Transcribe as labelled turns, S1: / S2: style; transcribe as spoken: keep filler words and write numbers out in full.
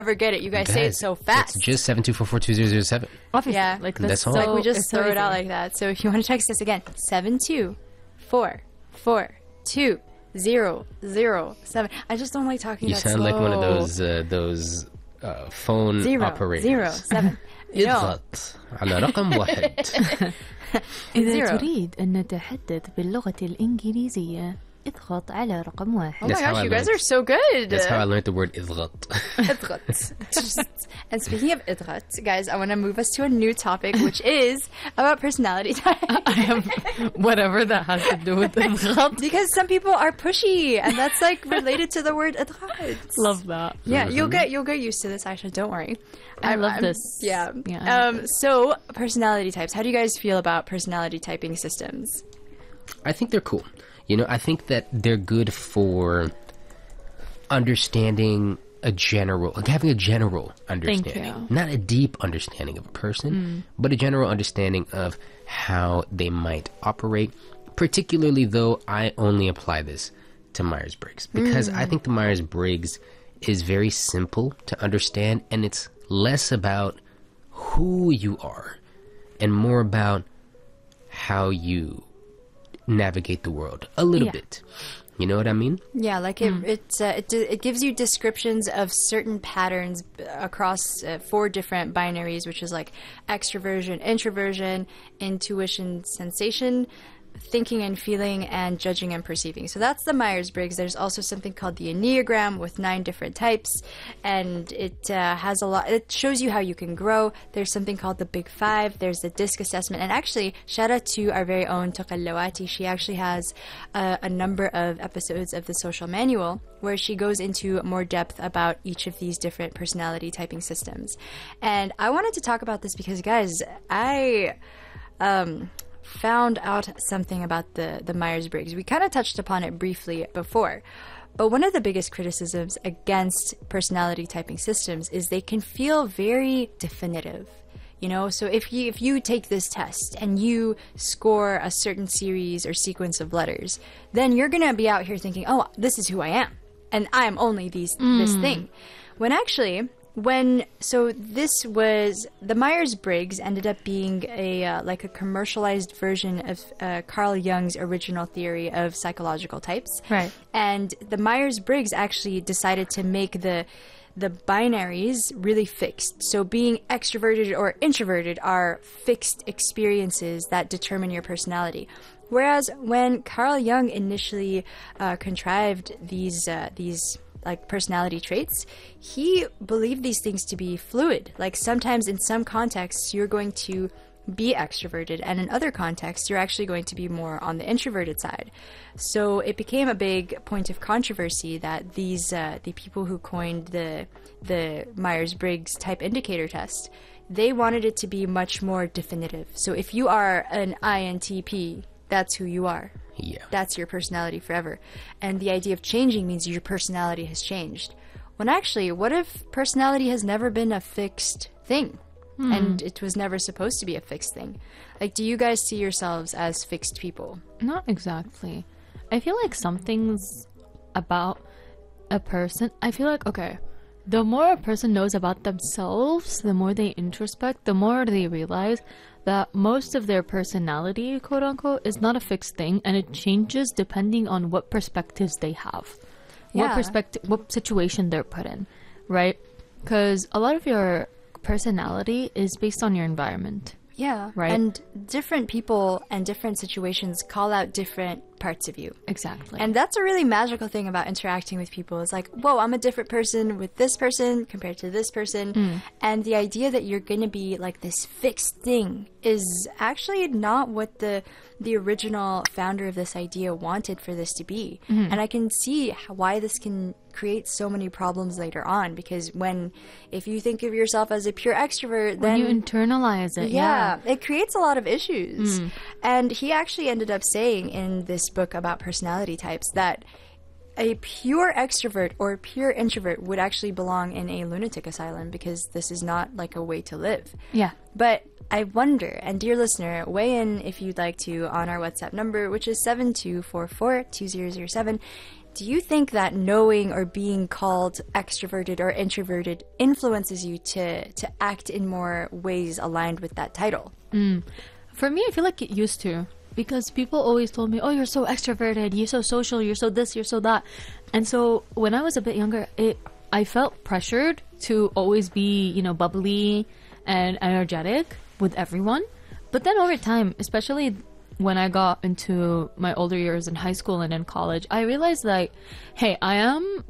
S1: never get it. You guys, guys say it so fast.
S2: It's just seven two four four two zero zero seven.
S1: Obviously. Yeah.
S2: Like, that's, that's all.
S1: So, like, we just throw it out like that. So if you want to text us again, seven two four four two zero zero seven. I just don't like talking
S2: you
S1: that
S2: sound
S1: slow.
S2: like one of those uh, those uh, phone
S1: zero,
S2: operators.
S1: Zero, seven.
S2: اضغط على رقم واحد.
S3: إذا تريد أن نتحدث باللغة الإنجليزية اضغط على رقم واحد.
S1: Oh my gosh, you guys are so good.
S2: That's how I learned the word اضغط.
S1: اضغط. And speaking of اضغط, guys, I want to move us to a new topic, which is about personality type.
S3: I have whatever that has to do with اضغط.
S1: Because some people are pushy, and that's like related to the word اضغط.
S3: Love that.
S1: Yeah, you'll get you'll get used to this, Aisha. Don't worry.
S3: I
S1: I'm,
S3: love
S1: I'm,
S3: this.
S1: Yeah.
S3: yeah
S1: um. So personality types. How do you guys feel about personality typing systems?
S2: I think they're cool. You know, I think that they're good for understanding a general, like having a general understanding, not a deep understanding of a person, mm. but a general understanding of how they might operate. Particularly, though, I only apply this to Myers-Briggs because mm. I think the Myers-Briggs is very simple to understand, and it's less about who you are and more about how you navigate the world a little yeah. bit. You know what I mean?
S1: Yeah, like it mm. it, uh, it it gives you descriptions of certain patterns across uh, four different binaries, which is like extroversion, introversion, intuition, sensation, thinking and feeling, and judging and perceiving. So that's the Myers-Briggs. There's also something called the Enneagram with nine different types, and it uh, has a lot. It shows you how you can grow. There's something called the Big Five. There's the DISC assessment, and actually, shout out to our very own Taqallawati. She actually has uh, a number of episodes of the Social Manual where she goes into more depth about each of these different personality typing systems. And I wanted to talk about this because, guys, I um. found out something about the, the Myers-Briggs. We kind of touched upon it briefly before, but one of the biggest criticisms against personality typing systems is they can feel very definitive. You know, so if you if you take this test and you score a certain series or sequence of letters, then you're gonna be out here thinking, oh, this is who I am, and I am only these mm. this thing. When actually, When so this was the Myers-Briggs ended up being a uh, like a commercialized version of uh, Carl Jung's original theory of psychological types.
S3: Right.
S1: And the Myers-Briggs actually decided to make the the binaries really fixed. So being extroverted or introverted are fixed experiences that determine your personality. Whereas when Carl Jung initially uh, contrived these uh, these like personality traits, he believed these things to be fluid. Like sometimes in some contexts you're going to be extroverted, and in other contexts you're actually going to be more on the introverted side. So it became a big point of controversy that these uh, the people who coined the the Myers-Briggs type indicator test, they wanted it to be much more definitive. So if you are an I N T P, that's who you are.
S2: Yeah.
S1: That's your personality forever. And the idea of changing means your personality has changed. When actually, what if personality has never been a fixed thing? Hmm. And it was never supposed to be a fixed thing? Like, do you guys see yourselves as fixed people?
S3: Not exactly. I feel like some things about a person, I feel like, okay, the more a person knows about themselves, the more they introspect, the more they realize that most of their personality, quote unquote, is not a fixed thing, and it changes depending on what perspectives they have, yeah. what perspective, what situation they're put in, right? Because a lot of your personality is based on your environment.
S1: Yeah,
S3: right.
S1: And different people and different situations call out different parts of you.
S3: Exactly.
S1: And that's a really magical thing about interacting with people. It's like, whoa, I'm a different person with this person compared to this person. Mm. And the idea that you're going to be like this fixed thing is actually not what the the original founder of this idea wanted for this to be. Mm. And I can see how, why this can create so many problems later on, because when if you think of yourself as a pure extrovert,
S3: when
S1: then
S3: you internalize it,
S1: yeah,
S3: yeah,
S1: it creates a lot of issues. Mm. And he actually ended up saying in this book about personality types that a pure extrovert or a pure introvert would actually belong in a lunatic asylum, because this is not like a way to live.
S3: Yeah.
S1: But I wonder, and dear listener, weigh in if you'd like to on our WhatsApp number, which is seven two four four two zero zero seven. do you think that knowing or being called extroverted or introverted influences you to, to act in more ways aligned with that title?
S3: Mm. For me, I feel like it used to. Because people always told me, oh, you're so extroverted, you're so social, you're so this, you're so that. And so when I was a bit younger, it I felt pressured to always be, you know, bubbly and energetic with everyone. But then over time, especially when I got into my older years in high school and in college, I realized like, hey, I am